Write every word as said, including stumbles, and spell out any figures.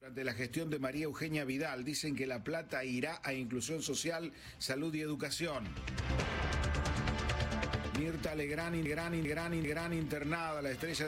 Durante la gestión de María Eugenia Vidal, dicen que la plata irá a inclusión social, salud y educación. Mirta Legrand, gran, gran, gran internada, la estrella